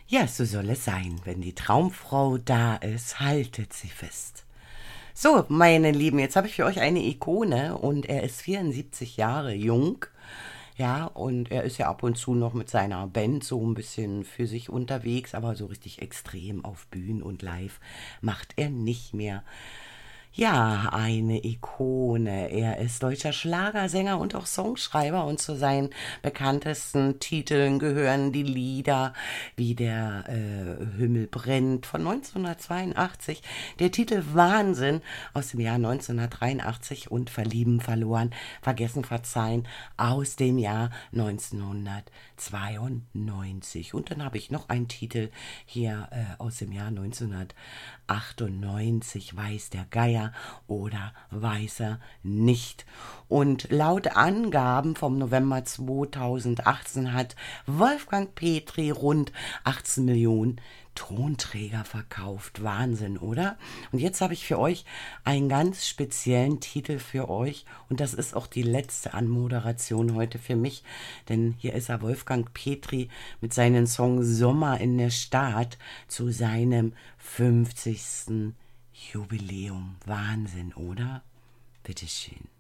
Ja, so soll es sein. Wenn die Traumfrau da ist, haltet sie fest. So, meine Lieben, jetzt habe ich für euch eine Ikone und er ist 74 Jahre jung. Ja, und er ist ja ab und zu noch mit seiner Band so ein bisschen für sich unterwegs, aber so richtig extrem auf Bühnen und live macht er nicht mehr. Ja, eine Ikone. Er ist deutscher Schlagersänger und auch Songschreiber und zu seinen bekanntesten Titeln gehören die Lieder wie der Himmel brennt von 1982, der Titel Wahnsinn aus dem Jahr 1983 und Verlieben verloren, vergessen verzeihen aus dem Jahr 1992. Und dann habe ich noch einen Titel hier aus dem Jahr 1998, Weiß der Geier oder weiß er nicht. Und laut Angaben vom November 2018 hat Wolfgang Petri rund 18 Millionen Tonträger verkauft. Wahnsinn, oder? Und jetzt habe ich für euch einen ganz speziellen Titel für euch und das ist auch die letzte Anmoderation heute für mich, denn hier ist er, Wolfgang Petri, mit seinem Song Sommer in der Stadt zu seinem 50. Jubiläum. Wahnsinn, oder? Bitteschön.